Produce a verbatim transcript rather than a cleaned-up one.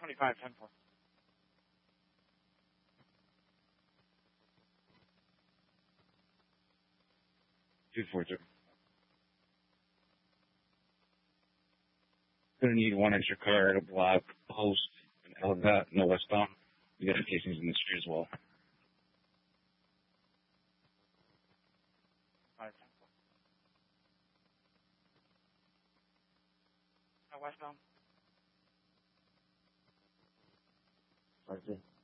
twenty-five, ten four. two four two. Gonna need one extra car at a block post in Ellicott, no westbound. We got casings in the street as well. five, ten four. No westbound. Five two.